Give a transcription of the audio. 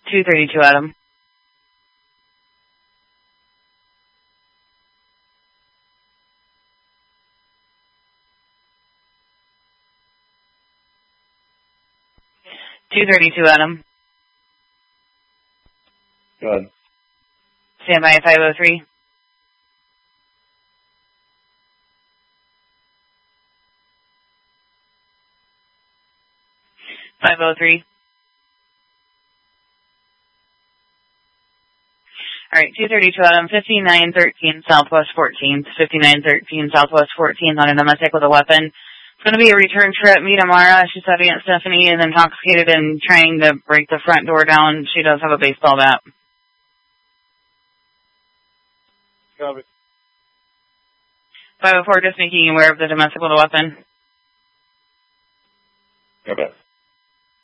232 Adam. Adam. Go ahead. Stand by 503. 503. All right, 232 Adam, 5913 Southwest 14th, 5913 Southwest 14th on a domestic with a weapon. It's going to be a return trip. Meet Amara. She's having Aunt Stephanie is intoxicated and trying to break the front door down. She does have a baseball bat. Copy. 504, just making you aware of the domestic with a weapon. Okay.